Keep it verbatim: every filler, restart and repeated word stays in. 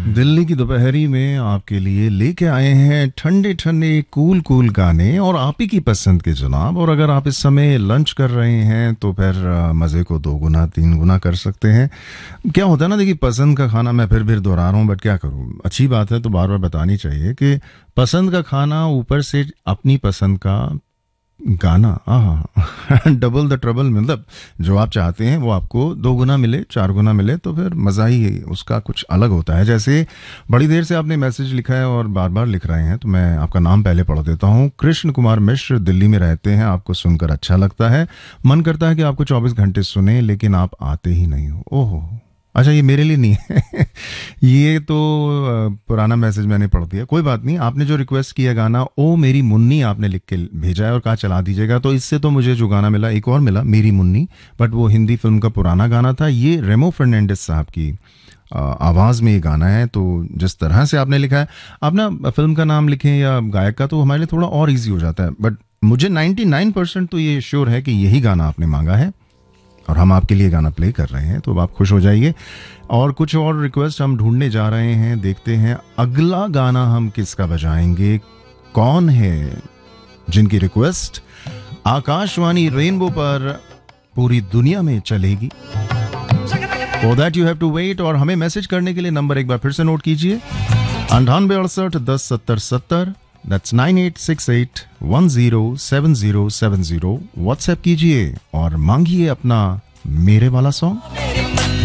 दिल्ली की दोपहरी में आपके लिए लेके आए हैं ठंडे ठंडे कूल कूल गाने और आप ही की पसंद के जनाब। और अगर आप इस समय लंच कर रहे हैं तो फिर मज़े को दो गुना तीन गुना कर सकते हैं। क्या होता है ना, देखिए पसंद का खाना, मैं फिर फिर दोहरा रहा हूँ बट क्या करूँ, अच्छी बात है तो बार बार बतानी चाहिए कि पसंद का खाना ऊपर से अपनी पसंद का गाना, हाँ डबल द ट्रबल, मतलब जो आप चाहते हैं वो आपको दो गुना मिले, चार गुना मिले तो फिर मज़ा ही उसका कुछ अलग होता है। जैसे बड़ी देर से आपने मैसेज लिखा है और बार बार लिख रहे हैं, तो मैं आपका नाम पहले पढ़ देता हूँ। कृष्ण कुमार मिश्र दिल्ली में रहते हैं, आपको सुनकर अच्छा लगता है, मन करता है कि आपको चौबीस घंटे सुने लेकिन आप आते ही नहीं हो। ओहो, अच्छा ये मेरे लिए नहीं है ये तो पुराना मैसेज मैंने पढ़ दिया, कोई बात नहीं। आपने जो रिक्वेस्ट किया गाना ओ मेरी मुन्नी आपने लिख के भेजा है और कहा चला दीजिएगा, तो इससे तो मुझे जो गाना मिला एक और मिला, मेरी मुन्नी, बट वो हिंदी फिल्म का पुराना गाना था। ये रेमो फर्नांडिस साहब की आवाज़ में ये गाना है। तो जिस तरह से आपने लिखा है, आप ना फिल्म का नाम लिखें या गायक का तो हमारे लिए थोड़ा और ईजी हो जाता है, बट मुझे नाइन्टी नाइन परसेंट तो ये श्योर है कि यही गाना आपने मांगा है और हम आपके लिए गाना प्ले कर रहे हैं, तो आप खुश हो जाइए। और कुछ और रिक्वेस्ट हम ढूंढने जा रहे हैं, देखते हैं अगला गाना हम किसका बजाएंगे, कौन है जिनकी रिक्वेस्ट आकाशवाणी रेनबो पर पूरी दुनिया में चलेगी। For that you have to wait. और हमें मैसेज करने के लिए नंबर एक बार फिर से नोट कीजिए, अंठानवे अड़सठ दस सत्तर सत्तर, that's nine eight six eight one zero seven zero seven zero. WhatsApp कीजिए और मांगिए अपना मेरे वाला सॉन्ग।